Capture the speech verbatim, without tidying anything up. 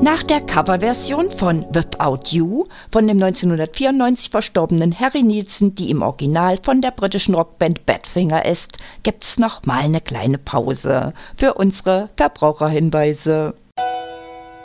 Nach der Coverversion von Without You von dem neunzehnhundertvierundneunzig verstorbenen Harry Nilsson, die im Original von der britischen Rockband Badfinger ist, gibt's noch mal eine kleine Pause für unsere Verbraucherhinweise.